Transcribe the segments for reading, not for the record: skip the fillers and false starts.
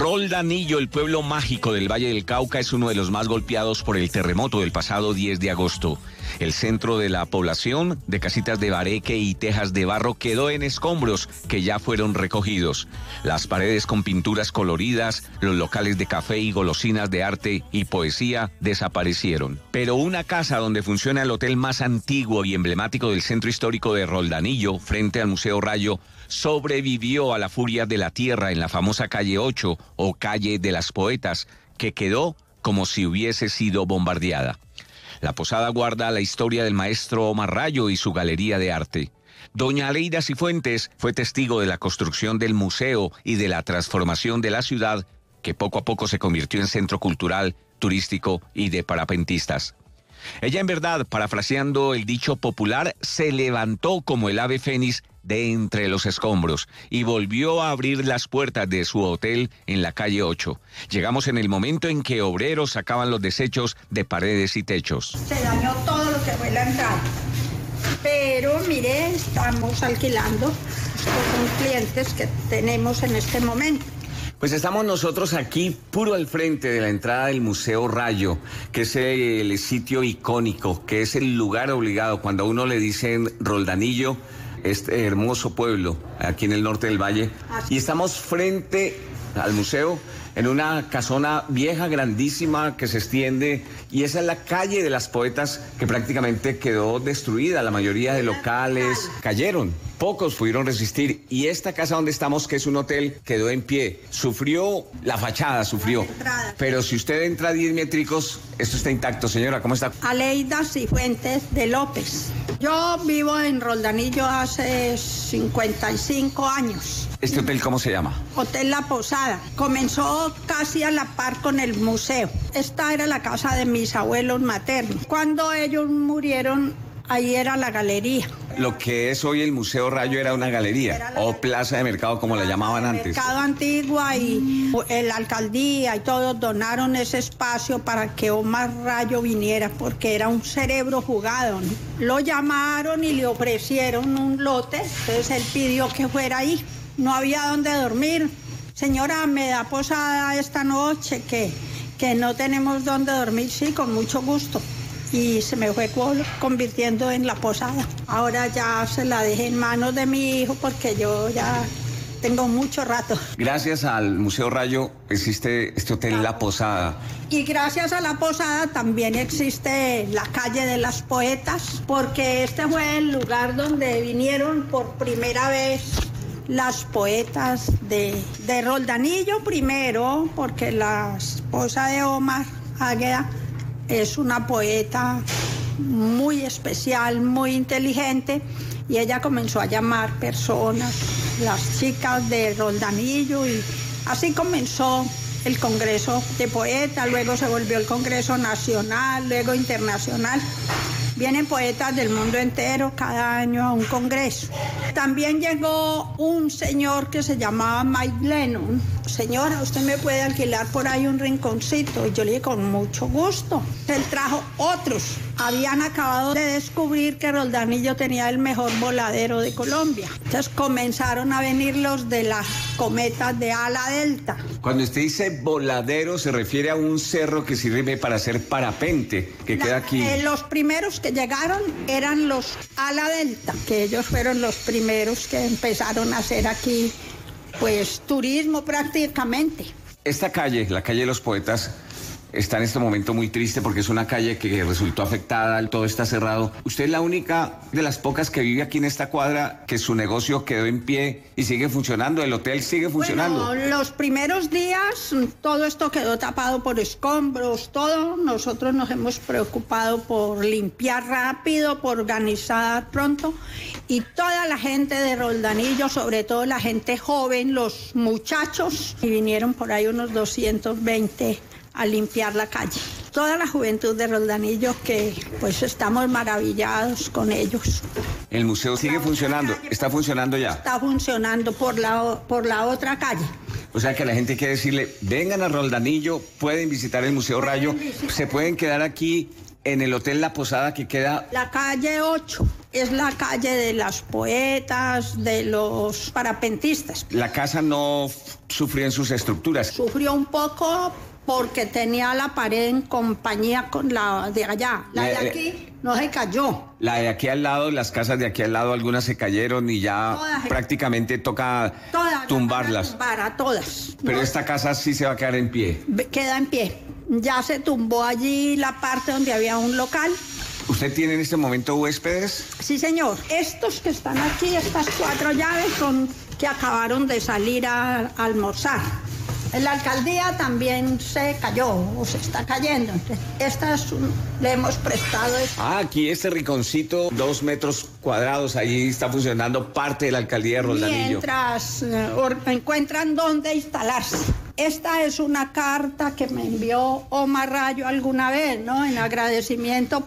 Roldanillo, el pueblo mágico del Valle del Cauca, es uno de los más golpeados por el terremoto del pasado 10 de agosto. El centro de la población, de casitas de bareque y tejas de barro, quedó en escombros que ya fueron recogidos. Las paredes con pinturas coloridas, los locales de café y golosinas de arte y poesía desaparecieron. Pero una casa donde funciona el hotel más antiguo y emblemático del centro histórico de Roldanillo, frente al Museo Rayo, sobrevivió a la furia de la tierra en la famosa calle 8 o calle de las Poetas, que quedó como si hubiese sido bombardeada. La posada guarda la historia del maestro Omar Rayo y su galería de arte. Doña Aleida Cifuentes fue testigo de la construcción del museo y de la transformación de la ciudad, que poco a poco se convirtió en centro cultural, turístico y de parapentistas. Ella, en verdad, parafraseando el dicho popular, se levantó como el ave fénix de entre los escombros y volvió a abrir las puertas de su hotel en la calle 8. Llegamos en el momento en que obreros sacaban los desechos de paredes y techos. Se dañó todo lo que fue la entrada, pero mire, estamos alquilando con clientes que tenemos en este momento. Pues estamos nosotros aquí, puro al frente de la entrada del Museo Rayo, que es el sitio icónico, que es el lugar obligado. Cuando a uno le dicen Roldanillo, este hermoso pueblo, aquí en el norte del valle, y estamos frente al museo, en una casona vieja, grandísima, que se extiende, y esa es la calle de las Poetas, que prácticamente quedó destruida. La mayoría de locales cayeron, pocos pudieron resistir, y esta casa donde estamos, que es un hotel, quedó en pie. Sufrió, la fachada sufrió, pero si usted entra a 10 métricos, esto está intacto. Señora, ¿cómo está? Aleida Cifuentes de López. Yo vivo en Roldanillo hace 55 años. ¿Este hotel cómo se llama? Hotel La Posada. Comenzó casi a la par con el museo. Esta era la casa de mis abuelos maternos. Cuando ellos murieron, ahí era la galería. Lo que es hoy el Museo Rayo era una galería o plaza de mercado, como la llamaban antes. Mercado Antigua, y la alcaldía y todos donaron ese espacio para que Omar Rayo viniera, porque era un cerebro jugado, ¿no? Lo llamaron y le ofrecieron un lote, entonces él pidió que fuera ahí. No había dónde dormir. Señora, ¿me da posada esta noche? Que no tenemos dónde dormir. Sí, con mucho gusto. Y se me fue convirtiendo en la posada. Ahora ya se la dejé en manos de mi hijo porque yo ya tengo mucho rato. Gracias al Museo Rayo existe este hotel La Posada. Y gracias a La Posada también existe la calle de las Poetas, porque este fue el lugar donde vinieron por primera vez las poetas de Roldanillo primero, porque la esposa de Omar, Águeda, es una poeta muy especial, muy inteligente, y ella comenzó a llamar personas, las chicas de Roldanillo, y así comenzó el Congreso de Poetas, luego se volvió el Congreso Nacional, luego Internacional. Vienen poetas del mundo entero cada año a un congreso. También llegó un señor que se llamaba Mike Lennon. Señora, ¿usted me puede alquilar por ahí un rinconcito? Y yo le dije, con mucho gusto. Él trajo otros. Habían acabado de descubrir que Roldanillo tenía el mejor voladero de Colombia. Entonces comenzaron a venir los de las cometas de ala delta. Cuando usted dice voladero, se refiere a un cerro que sirve para hacer parapente, que queda aquí. Los primeros que llegaron eran los ala delta, que ellos fueron los primeros que empezaron a hacer aquí, pues, turismo prácticamente. Esta calle, la calle de los Poetas, está en este momento muy triste porque es una calle que resultó afectada, todo está cerrado. Usted es la única de las pocas que vive aquí en esta cuadra que su negocio quedó en pie y sigue funcionando, el hotel sigue funcionando. Bueno, los primeros días todo esto quedó tapado por escombros, todo. Nosotros nos hemos preocupado por limpiar rápido, por organizar pronto, y toda la gente de Roldanillo, sobre todo la gente joven, los muchachos, y vinieron por ahí unos 220 a limpiar la calle. Toda la juventud de Roldanillo, que pues estamos maravillados con ellos. El museo sigue funcionando, está funcionando ya. Está funcionando por la otra calle. O sea que a la gente hay que decirle, vengan a Roldanillo, pueden visitar el Museo Rayo, se pueden quedar aquí En el Hotel La Posada que queda... La calle 8 es la calle de las poetas, de los parapentistas. La casa no sufrió en sus estructuras. Sufrió un poco porque tenía la pared en compañía con la de allá. La de aquí no se cayó. La de aquí al lado, las casas de aquí al lado, algunas se cayeron y ya prácticamente toca tumbarlas. A todas. Pero no, esta casa sí se va a quedar en pie. Queda en pie. Ya se tumbó allí la parte donde había un local. ¿Usted tiene en este momento huéspedes? Sí, señor. Estos que están aquí, estas 4 llaves, son que acabaron de salir a almorzar. En la alcaldía también se cayó, o se está cayendo. Le hemos prestado... Aquí este rinconcito, 2 metros cuadrados, ahí está funcionando parte de la alcaldía de Roldanillo. Mientras encuentran dónde instalarse. Esta es una carta que me envió Omar Rayo alguna vez, ¿no? En agradecimiento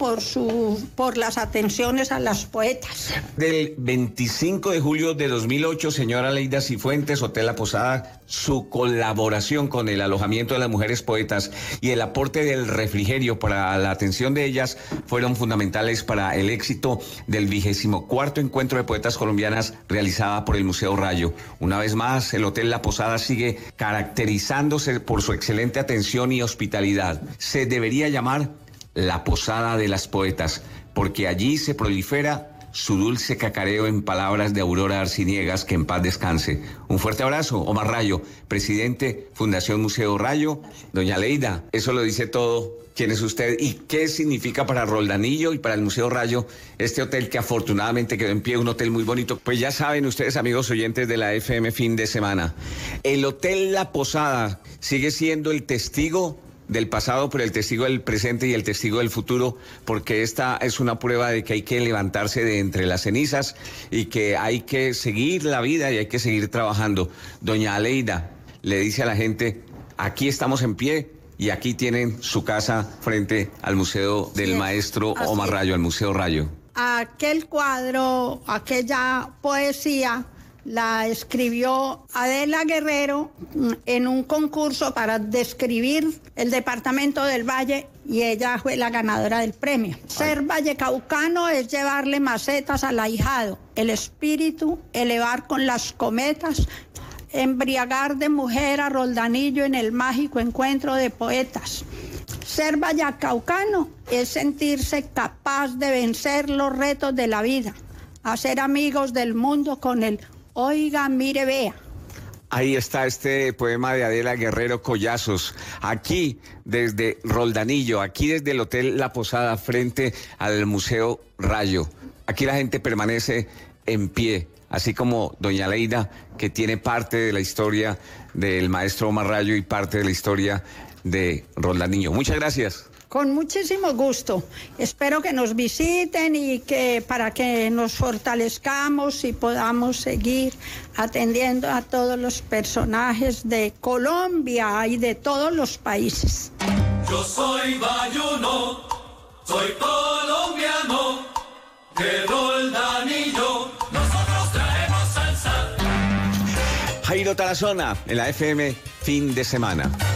por las atenciones a las poetas. Del 25 de julio de 2008, señora Leida Cifuentes, Hotel La Posada, su colaboración con el alojamiento de las mujeres poetas y el aporte del refrigerio para la atención de ellas fueron fundamentales para el éxito del 24º Encuentro de Poetas Colombianas realizada por el Museo Rayo. Una vez más, el Hotel La Posada sigue caracterizándose por su excelente atención y hospitalidad. Se debería llamar La Posada de las Poetas, porque allí se prolifera su dulce cacareo, en palabras de Aurora Arciniegas, que en paz descanse. Un fuerte abrazo, Omar Rayo, presidente, Fundación Museo Rayo. Doña Leida, eso lo dice todo. ¿Quién es usted y qué significa para Roldanillo y para el Museo Rayo este hotel que afortunadamente quedó en pie, un hotel muy bonito? Pues ya saben ustedes, amigos oyentes de la FM Fin de Semana, el Hotel La Posada sigue siendo el testigo del pasado, pero el testigo del presente y el testigo del futuro, porque esta es una prueba de que hay que levantarse de entre las cenizas y que hay que seguir la vida y hay que seguir trabajando. Doña Aleida le dice a la gente, aquí estamos en pie y aquí tienen su casa frente al Museo del Maestro Omar Rayo, al Museo Rayo. Aquel cuadro, aquella poesía, la escribió Adela Guerrero en un concurso para describir el departamento del Valle y ella fue la ganadora del premio. Ser vallecaucano es llevarle macetas al ahijado, el espíritu, elevar con las cometas, embriagar de mujer a Roldanillo en el mágico encuentro de poetas. Ser vallecaucano es sentirse capaz de vencer los retos de la vida, hacer amigos del mundo con el oiga, mire, vea. Ahí está este poema de Adela Guerrero Collazos, aquí desde Roldanillo, aquí desde el Hotel La Posada, frente al Museo Rayo. Aquí la gente permanece en pie, así como doña Leida, que tiene parte de la historia del maestro Omar Rayo y parte de la historia de Roldanillo. Muchas gracias. Con muchísimo gusto. Espero que nos visiten y que para que nos fortalezcamos y podamos seguir atendiendo a todos los personajes de Colombia y de todos los países. Yo soy bayuno, soy colombiano, de Roldanillo, nosotros traemos salsa. Jairo Tarazona, en la FM Fin de Semana.